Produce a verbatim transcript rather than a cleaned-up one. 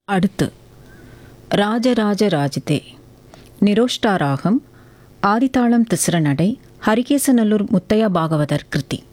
அடுத்து ராஜராஜ ராஜிதே நிரோஷ்டா ராகம் ஆதித்தாளம் திஸ்ர நடை ஹரிகேசநல்லூர் முத்தையா பாகவதர் கிருதி.